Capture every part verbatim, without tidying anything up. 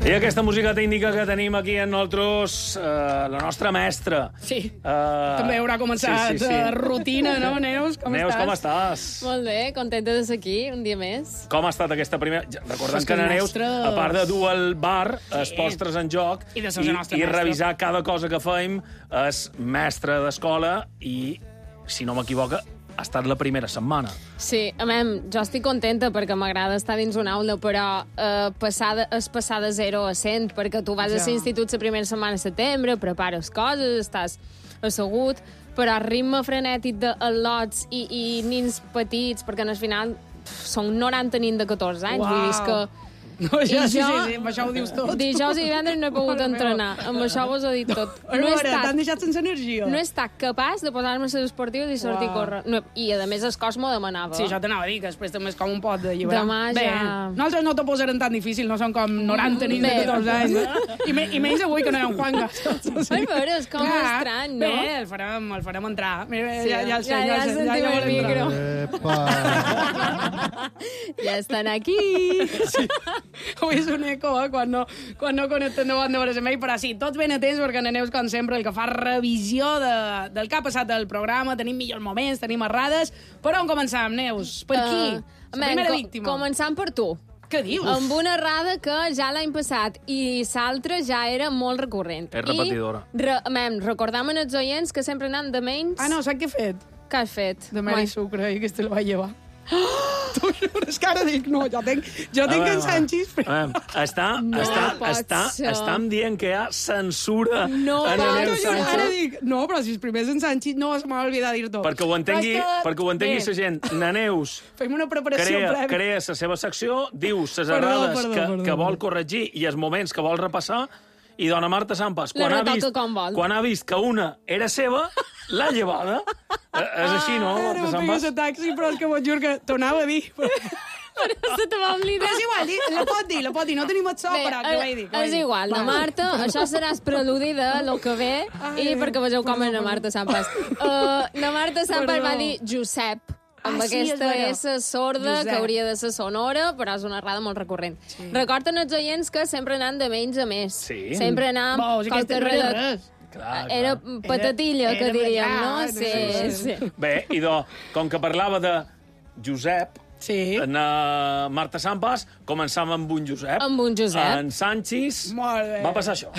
I aquesta música tècnica que tenim aquí en nosaltres, uh, la nostra mestra. Sí, uh, també haurà començat sí, sí, sí. rutina, no, Neus? Com Neus, estàs? com estàs? Molt bé, contenta de ser aquí, un dia més. Com ha estat aquesta primera... Recordant que que la Neus, mestre... a part de dur al bar, sí. els postres en joc i, i, i revisar cada cosa que fem, és mestra d'escola i, si no m'equivoca, ha estat la primera setmana. Sí, a mem, jo estic contenta perquè m'agrada estar dins una aula, però eh, passar de, és passar de zero a cent, perquè tu vas ja. a l'institut la primera setmana de setembre, prepares coses, estàs assegut, però el ritme frenètic de al·lots i, i nins petits, perquè al final pff, són noranta nins de catorze anys, Uau. vull dir que... No, ja, sí, jo, sí, sí, amb això ho dius tot. Dijous i divendres no he pogut entrenar. Amb això vos he dit tot. No, no he estat, t'han deixat sense energia. No he estat capaç de posar-me a les esportives i sortir wow. a córrer. No, I, a més, el cos m'ho demanava. Sí, això t'anava a dir, que després també és com un pot de llibrar. Demà Bé, ja... nosaltres no t'ho posarem tan difícil, no som com noranta nits de catorze anys. I, me, I menys avui, que no hi ha un Juanga. Ai, però és com Clar, estrany, no? Bé, el farem, el farem entrar. Mira, sí, ja, ja, el ja, ja, ja, ja, ja, ja el micro. Ja estan aquí. Sí. Avui és un eco, eh, quan no, quan no connecten davant de veure mail, però sí, tots ben atents, perquè en Neus, com sempre, el que fa revisió de, del que ha passat del programa, tenim millors moments, tenim errades. Per on començam, Neus? Per qui? Uh, la primera co víctima. Començant per tu. Què dius? Amb una errada que ja l'any passat i l'altra ja era molt recurrent. És repetidora. I re, mem, recordam als oients que sempre anem de menys... Ah, no, saps què he fet? Què has fet? De mel i sucre, i aquesta la vaig llevar. Tu és que ara dic, no, jo tinc, jo tinc en Sanchis. Però... Està, no està, està, estam dient que hi ha censura no en la Neus jo, Sánchez. Ara dic, no, però si els primers en Sanchis no se m'ha oblidat dir-ho. Perquè ho entengui, que... perquè ho entengui la gent. Na Neus fem una preparació crea, prèvia. crea la seva secció, diu les errades perdó, que, perdó. que vol corregir i els moments que vol repassar, i dona Marta Sampas, quan ha, vist, quan ha vist que una era seva, l'ha llevada. Eh, és així, no, Marta Sampas? Ara no tinc taxi, però és que m'ho juro que t'ho anava a dir. Però se te va oblidar. Però és igual, la pot dir, la pot dir. No tenim et so, Bé, però què vaig dir? És igual, la Marta, això serà el preludi de lo que ve, ai, i perquè vegeu com és la Marta Sampas. Uh, la Marta Sampas va dir Josep, amb ah, aquesta sí, S sorda, Josep. Que hauria de ser sonora, però és una errada molt recurrent. Sí. Recorden els oients que sempre anant de menys a més. Sí. Sempre anàvem... Bo, o sigui, aquesta no era res. Clar, era clar. Patatilla, era, que diríem, era, no? Sí, sí, sí. sí. Bé, idò, com que parlava de Josep, sí. en uh, Marta Sampas, començàvem amb un Josep. Amb un Josep. En Sanchis va passar això.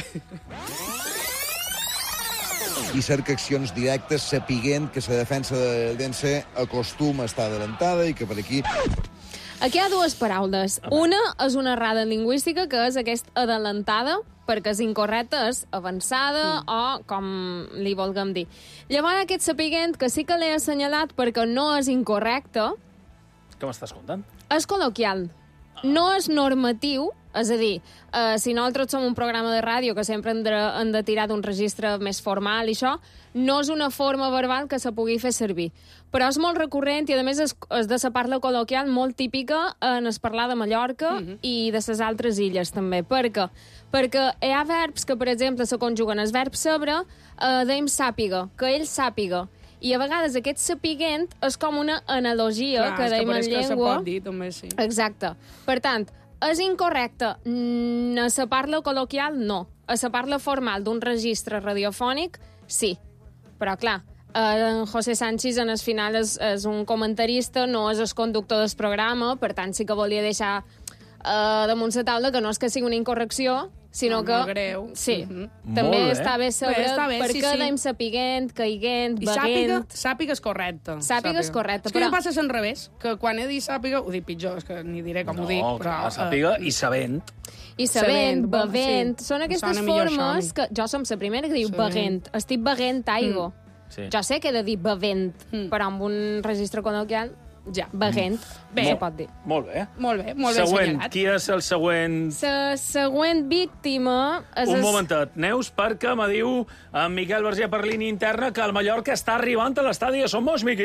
I cerca accions directes, sapiguent que la defensa del Dense acostuma a estar adelantada i que per aquí... Aquí hi ha dues paraules. Una és una errada lingüística, que és aquesta adelantada, perquè és incorrecta, és avançada, mm. o com li vulguem dir. Llavors, aquest sapiguent, que sí que l'he assenyalat perquè no és incorrecte... Què m'estàs contant? És col·loquial. No és normatiu, és a dir, eh, si nosaltres som un programa de ràdio que sempre hem de, hem de tirar d'un registre més formal i això, no és una forma verbal que se pugui fer servir. Però és molt recurrent i, a més, és, és de la parla col·loquial molt típica en es parlar de Mallorca mm-hmm. i de les altres illes, també. Per què? Perquè hi ha verbs que, per exemple, se conjuguen. El verb saber, eh, deim sàpiga, que ell sàpiga. I a vegades aquest sapiguent és com una analogia. Clar, que deim en llengua. Que pot dir, també, sí. Exacte. Per tant, és incorrecte. Mm, a la parla col·loquial, no. A la parla formal d'un registre radiofònic, sí. Però, clar, en José Sánchez, en el final, és, és un comentarista, no és el conductor del programa, per tant, sí que volia deixar uh, damunt la taula que no és que sigui una incorrecció, sinó no, que... No greu. Sí. Mm-hmm. També bé. està bé saber bé, està bé, per sí, què sí. deim sapiguent, caiguent, I beguent... sàpiga, sàpiga és correcte. Sàpiga és correcte, és que però... ja passa al revés, que quan he dit sàpiga, ho dic pitjor, és que ni diré com no, ho dic, però... No, sàpiga uh, i sabent. I sabent, bevent... Sí. Són aquestes formes que... Jo som la primera que diu beguent. Estic beguent aigua. Mm. Sí. Jo sé que he de dir bevent, mm. però amb un registre col·loquial, ja, beguent, mm. bé, se pot dir. Molt bé. Molt bé, molt ben següent. senyalat. Qui és el següent? La següent víctima... És Un es... momentet. Neus, perquè me diu en Miquel Vergé per línia interna que el Mallorca està arribant a l'estadi de Somos, Miqui.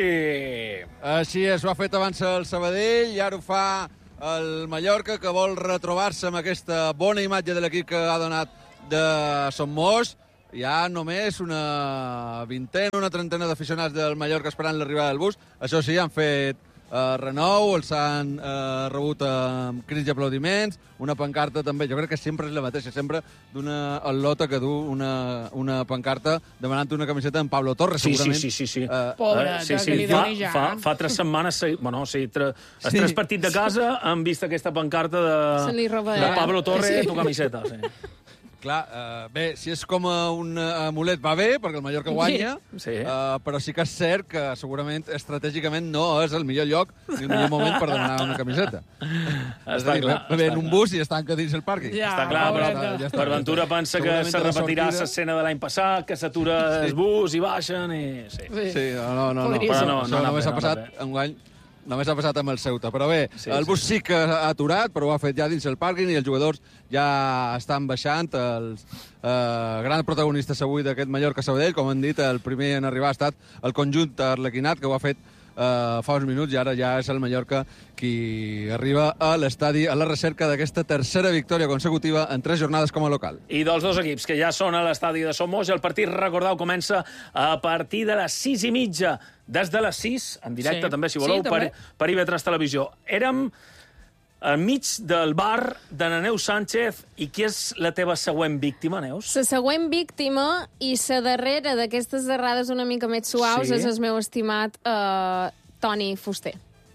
Així és, ho ha fet abans el Sabadell i ara ho fa el Mallorca, que vol retrobar-se amb aquesta bona imatge de l'equip que ha donat de Somos. Hi ha només una vintena, una trentena d'aficionats del Mallorca esperant l'arribada del bus. Això sí, han fet uh, renou, els han uh, rebut amb uh, crits i aplaudiments, una pancarta també, jo crec que sempre és la mateixa, sempre d'una al·lota que du una, una pancarta demanant una camiseta en Pablo Torres, sí, segurament. Sí, sí, sí. sí. Uh, Pobre, uh, sí, sí. que li doni ja. Fa, fa tres setmanes, bueno, sí, tre, els sí. tres partits de casa han vist aquesta pancarta de, de Pablo Torres, sí. tu camiseta. Sí. Clar, uh, bé, si és com un amulet va bé, perquè el Mallorca guanya, sí. uh, però sí que és cert que segurament estratègicament no és el millor lloc ni el millor moment per demanar una camiseta. Està dir, clar. Va bé en un bus i es tanca dins el pàrquing. Ja, està clar, però ja per Ventura pensa que se repetirà l'escena de l'any passat, que s'atura sí. el bus i baixen i... Sí, sí. sí no, no, no. no. Però no, no, no, només no, ha passat no, enguany. Només ha passat amb el Ceuta. Però bé, sí, el bus sí. sí que ha aturat, però ho ha fet ja dins el pàrquing i els jugadors ja estan baixant. Els eh, grans protagonistes avui d'aquest Mallorca-Sabadell, com han dit, el primer en arribar ha estat el conjunt arlequinat, que ho ha fet eh, fa uns minuts, i ara ja és el Mallorca qui arriba a l'estadi a la recerca d'aquesta tercera victòria consecutiva en tres jornades com a local. I dels dos equips que ja són a l'estadi de Somos, el partit, recordeu, comença a partir de les sis i mitja, des de les sis, en directe sí. també, si voleu, sí, per, per I V tres Televisió. Érem enmig del bar de la Neus Sánchez, i qui és la teva següent víctima, Neus? La següent víctima i la darrera d'aquestes errades una mica més suaus sí. és el meu estimat uh, Toni Fuster.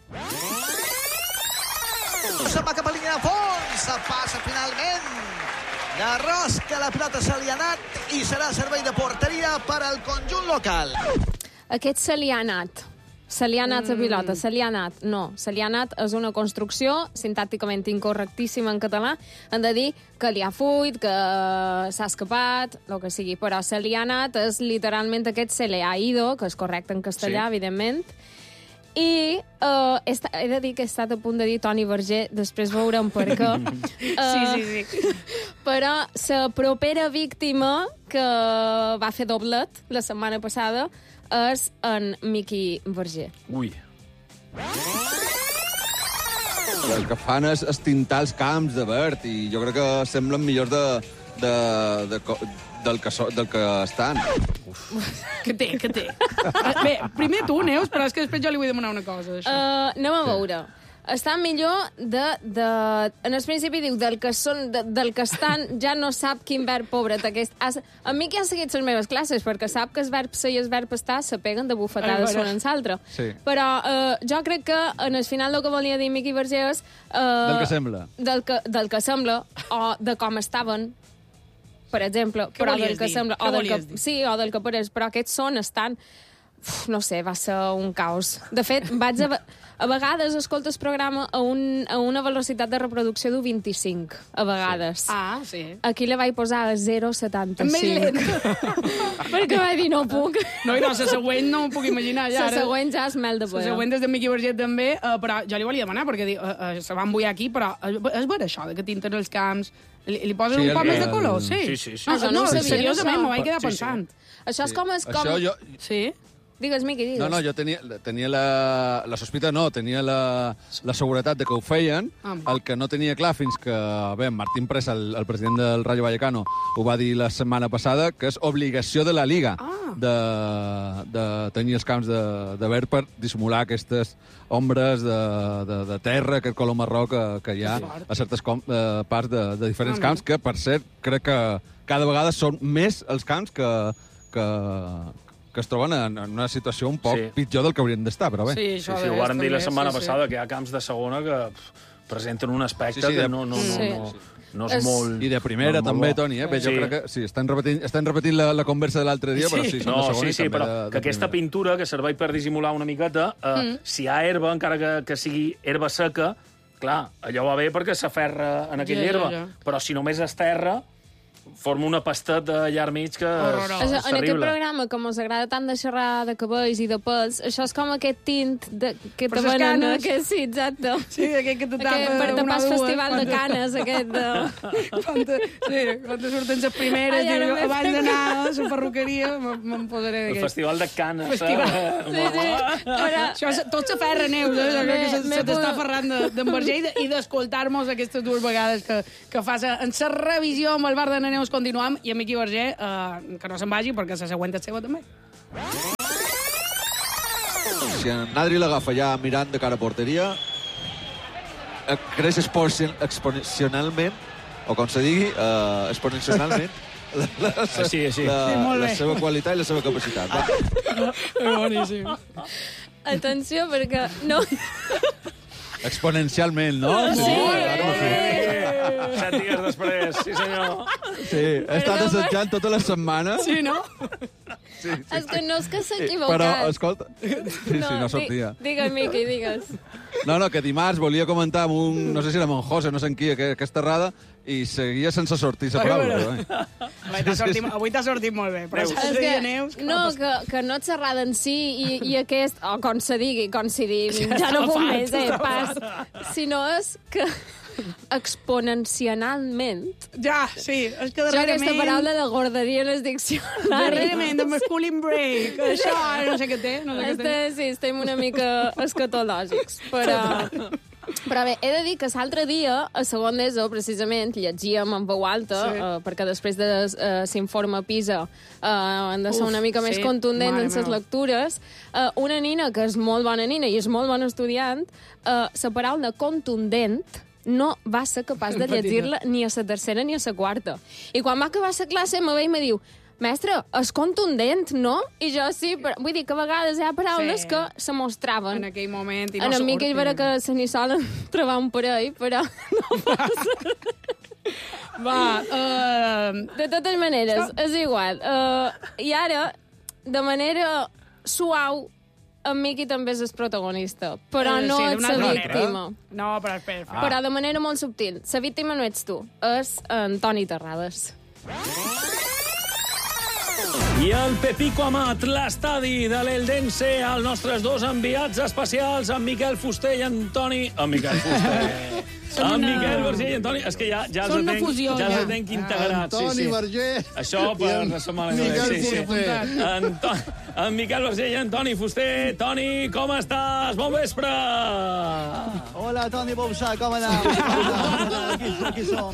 Se'n va cap a línia de fons, se passa finalment. De rosca la pilota se li ha anat i serà servei de porteria per al conjunt local. Aquest se li ha anat. Se li ha anat la pilota, se li ha anat. No, se li ha anat és una construcció sintàcticament incorrectíssima en català. Han de dir que li ha fuit, que s'ha escapat, el que sigui. Però se li ha anat és literalment aquest se le ha ido, que és correcte en castellà, sí. evidentment. I uh, he, he de dir que he estat a punt de dir Toni Verger, després veurem per què. Uh, sí, sí, sí. Però la propera víctima que va fer doblet la setmana passada és en Miqui Verger. Ui. El que fan és, és tintar els camps de verd i jo crec que semblen millors de, de, de, del, que so, del que estan. Uf. Que té, que té. Bé, primer tu, Neus, però és que després jo li vull demanar una cosa. Uh, anem a veure. Està millor de, de... En el principi diu del que són, de, del que estan, ja no sap quin verb, pobret, aquest... A mi que ha seguit les meves classes, perquè sap que el verb ser i el verb estar se peguen de bufetades l'un en l'altre. Sí. Però eh, jo crec que en el final el que volia dir Miqui Verger és... Eh, del que sembla. Del que, del que sembla, o de com estaven, per exemple. Què però volies del que dir? sembla, Què o del volies que, dir? sí, o del que pareix, però aquests són, estan... Uf, no sé, va ser un caos. De fet, vaig a, a vegades escolto el programa a, un, a una velocitat de reproducció d'un vint-i-cinc, a vegades. Sí. Ah, sí. Aquí la vaig posar a zero coma setanta-cinc. Perquè vaig dir, no puc. No, i no, la següent no m'ho puc imaginar. Ja, la següent ja és mel de poder. La següent és de Miqui Verger també, uh, però jo li volia demanar, perquè uh, uh, se van vull aquí, però uh, és ver això, de que tinten els camps... Li, li posen sí, un poc més de color? Sí, sí, sí. sí. Ah, no, no, no sabia, seriosament, m'ho vaig quedar sí, pensant. Sí. Això és com... És com... Això jo... Sí? Digues, Miqui, digues. No, no, jo tenia, tenia la, la sospita, no, tenia la, la seguretat de que ho feien. Ah. El que no tenia clar fins que, bé, Martín Presa, el, el president del Rayo Vallecano, ho va dir la setmana passada, que és obligació de la Liga ah. de, de tenir els camps de, de verd per dissimular aquestes ombres de, de, de terra, aquest color marró que, que hi ha a certes com, eh, parts de, de diferents ah, camps, que, per cert, crec que cada vegada són més els camps que, que, que es troben en, en una situació un poc sí. pitjor del que haurien d'estar, però bé. Sí, sí, sí, ho vàrem dir la setmana sí, passada, sí. que hi ha camps de segona que pff, presenten un aspecte sí, sí, que no, no, no, sí. no, no és, és molt... I de primera no també, Toni, eh? Bé, jo sí. crec que sí, estan repetint, estan repetint la, la conversa de l'altre dia, sí. però sí, són no, de segona sí, sí, i també però de, de que aquesta primera. pintura, que serveix per dissimular una miqueta, eh, mm. si hi ha herba, encara que, que sigui herba seca, clar, allò va bé perquè s'aferra en aquella ja, herba, ja, ja. però si només es terra, forma una pastet de llarg mig que és, és en aquest programa, com us agrada tant de xerrar de cabells i de pels, això és com aquest tint de, que te venen... Aquest, sí, exacte. Sí, aquest que te tapa aquest, per tapar el festival de te... Canes, aquest de... Quan te, sí, quan te surten les primeres, Ai, diu, abans d'anar a la perruqueria, me'n posaré d'aquest. El festival de Canes. Festival. Eh? Sí, sí. Però... Això, tot s'aferra, Neus, eh? Me, que se, se t'està aferrant d'en Verger i d'escoltar-nos aquestes dues vegades que, que fas en la revisió amb el bar de la Neus continuam i a Miqui Verger, eh, que no se'n vagi perquè la següent és seva també. si en Adri l'agafa ja mirant de cara a porteria, creix exponencialment, o com se digui, uh, exponencialment, la, la, la, així, així. la, sí, la seva qualitat i la seva capacitat. Va. Boníssim. Atenció, perquè... No... Exponencialment, no? Sí, Claro, sí. Set dies després, sí senyor. Sí, he estat assetjant tota la setmana. Sí, no? Sí, sí. És que no és que s'ha equivocat. Però, escolta... Sí, sí, no sortia. Di, digues, Miqui, digues. No, no, que dimarts volia comentar amb un... No sé si era amb en José, no sé en qui, aquesta errada, i seguia sense sortir la paraula. Eh? Avui t'ha sortit, avui t'ha sortit molt bé, però saps que, Neus... no, que, que no et xerrada en si i, i aquest, o com se digui, com si digui, ja no puc més, eh, pas, sinó és que exponencialment... Ja, sí, és que Jo darrerament... aquesta paraula de gorderia en el diccionari. Darrerament, de masculin break, això, no sé què té, no sé què té. Este, sí, estem una mica escatològics, però... Però bé, he de dir que l'altre dia, a segon d'ESO, precisament, llegíem en veu alta, sí. eh, perquè després de eh, s'informa PISA eh, han de ser Uf, una mica més sí. contundent Mare en les meva. lectures. Eh, una nina que és molt bona nina i és molt bona estudiant, eh, la paraula contundent no va ser capaç de llegir-la ni a la tercera ni a la quarta. I quan va acabar la classe, me ve i me diu: mestre, és contundent, no? I jo sí, però, vull dir que a vegades hi ha paraules Sí. que se mostraven. En aquell moment i no En el Miqui surtin. vera que se n'hi solen trobar un parell, però no passa. Va, uh, De totes maneres, és igual. Uh, I ara, de manera suau, en Miqui també és el protagonista, però Eh, no sí, ets d'una la altra víctima. no, però espera, espera. Però de manera molt subtil. La víctima no ets tu, és en Toni Terrades. I el Pepico Amat, l'estadi de l'Eldense, els nostres dos enviats especials, en Miquel Fuster i Antoni... En Miquel Fuster. Són en una- Miquel Vergé i Antoni... És que ja, ja els Són una tenc, fusió, ja ja. els tenc integrats. Antoni sí, sí. Vergé Això per i en la setmana que Miquel ve. Sí, sí. Fuster. Anto... En Miquel Vergé i Antoni Fuster. Toni, com estàs? Bon vespre! Hola, Toni Boussà, com anem? Aquí, aquí som.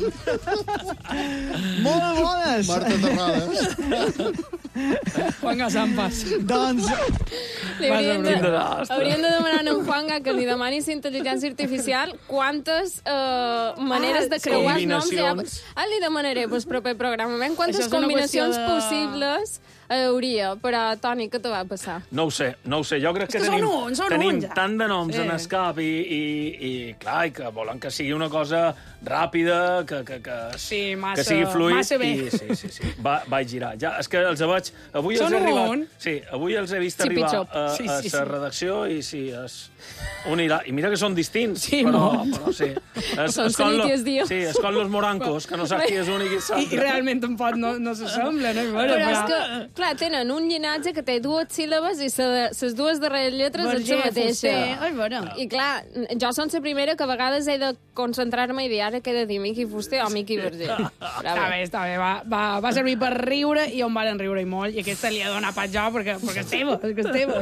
Molt bones! Marta Terrades. Juan Gasampas. Doncs, Li hauríem de, desastre. hauríem de demanar a en Juanga que li demanis intel·ligència artificial quantes uh, maneres Ah, de creuar sí. els noms hi ha. Combinacions. Ah, li demanaré pel proper programa. Ben, Això quantes és una combinacions qüestió de- possibles hi hauria. Però, Toni, què te va passar? No ho sé, no ho sé. Jo crec És que, que tenim, són uns, són tenim uns, ja. tant de noms Sí. en el cap i, i, i, clar, i que volen que sigui una cosa ràpida, que, que, que, Sí, massa- que sigui fluid. massa bé. I, sí, sí, sí. Va, vaig girar. Ja, és que els vaig... Avui Són els he arribat... un. Sí, avui els he vist Sí, arribar pitjor. a, Sí, a sí, la sí. redacció i sí, és... Un i, la... I mira que són distints, Sí, però, molt. però sí. És, Són és com Sanit i lo- es Dio. Sí, és com los morancos, que no saps qui és un i qui és I, I l'altre. realment tampoc no, no s'assembla, no? Bueno, Però és que, clar, tenen un llinatge que té dues síl·labes i les dues darreres lletres és la mateixa. Ai, bueno. I clar, jo som la primera que a vegades he de concentrar-me i dir ara que he de dir Miqui Fuster o Miqui Vergé. Està bé, està bé. Va, va, va servir per riure i on varen riure i molt. I aquesta li ha donat pas jo perquè, perquè és teva, és que és teva.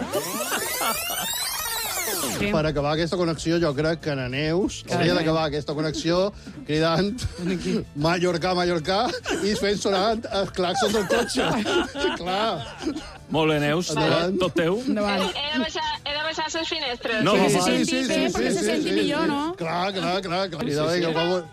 Sí. Per acabar aquesta connexió, jo crec que na Neus hauria d'acabar aquesta connexió cridant Mallorca, Mallorca i fent sonant els claxons del cotxe. Clar. Molt bé, Neus. Endavant. Tot teu. Endavant. He de baixar, he de baixar les finestres. No, Que home. se senti bé, perquè se senti millor, no? Clar, clar, clar. clar. Crida, vinga, quan vol-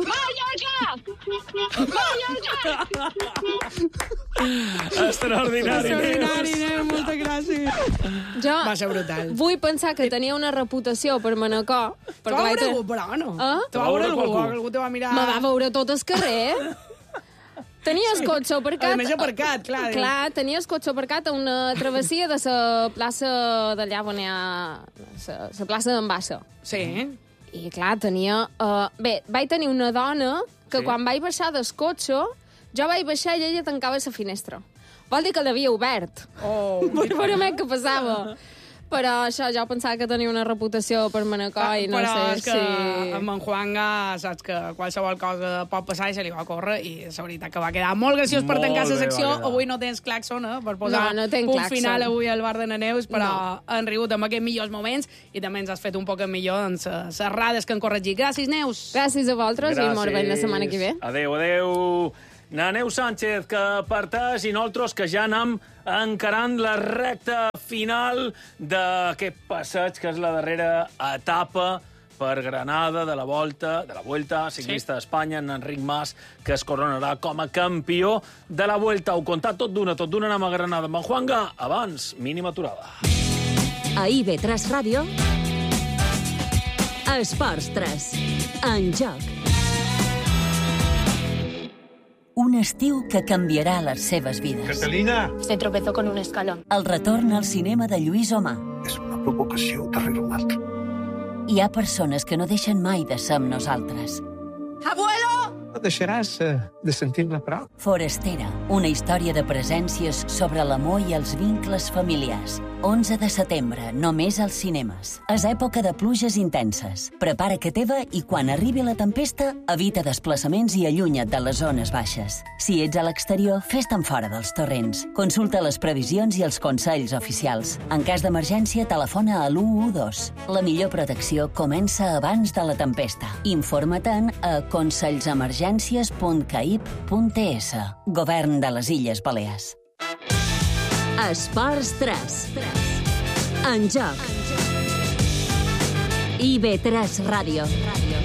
Extraordinari, Extraordinari, Neus. nen, molta gràcia. Jo Va ser brutal. vull pensar que tenia una reputació per Manacor. Te va veure algú, però no. Ah? Te va veure algú, algú? algú te va mirar... Me va veure tot el carrer. Tenia el cotxe aparcat... A més aparcat, clar. Clar, tenia el cotxe aparcat a una travessia de la plaça d'allà on hi ha... la plaça d'en Bassa. Sí. I clar, tenia... Uh, bé, vaig tenir una dona que Sí. quan vaig baixar del cotxe, jo vaig baixar i ella tancava la finestra. Vol dir que l'havia obert. Oh, Per veure més què passava. Però això, jo pensava que tenia una reputació per Manacor i no però sé és que si... amb en Juanga saps que qualsevol cosa pot passar i se li va córrer i la veritat que va quedar molt graciós per Molt tancar la bé, secció. va quedar. Avui no tens claxon, eh, per posar No, no tenc punt claxon. final avui al bar de na Neus, però No. han rigut amb aquests millors moments i també ens has fet un poc millor en les errades que han corregit. Gràcies, Neus. Gràcies a vosaltres i molt bé la setmana que ve. Adéu, adéu. na Neus Sánchez, que parteix, i nosaltres que ja anem encarant la recta final d'aquest passeig, que és la darrera etapa per Granada de la Volta, de la Vuelta Ciclista sí. d'Espanya, en Enric Mas, que es coronarà com a campió de la Vuelta. Ho contat tot d'una, tot d'una anem a Granada amb en Juanga. Abans, mínima aturada. A I B tres Ràdio, Esports tres, en joc. Un estiu que canviarà les seves vides. Catalina! Se tropezó con un escalón. El retorn al cinema de Lluís Omar. És una provocació darrere una altra. Hi ha persones que no deixen mai de ser amb nosaltres. ¡Abuelo! No deixaràs uh, de sentir-me prou. Forastera, una història de presències sobre l'amor i els vincles familiars. onze de setembre, només als cinemes. És època de pluges intenses. Prepara que teva i quan arribi la tempesta, evita desplaçaments i allunya't de les zones baixes. Si ets a l'exterior, fes-te'n fora dels torrents. Consulta les previsions i els consells oficials. En cas d'emergència, telefona a l'u u dos. La millor protecció comença abans de la tempesta. Informa-te'n a consellsemergències punt caip punt es. Govern de les Illes Balears. Esports tres. En joc. I B tres Ràdio.